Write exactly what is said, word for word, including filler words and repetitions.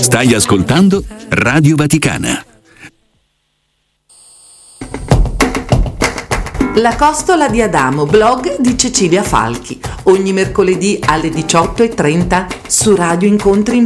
Stai ascoltando Radio Vaticana. La costola di Adamo, blog di Cecilia Falchi, ogni mercoledì alle diciotto e trenta su Radio Incontri in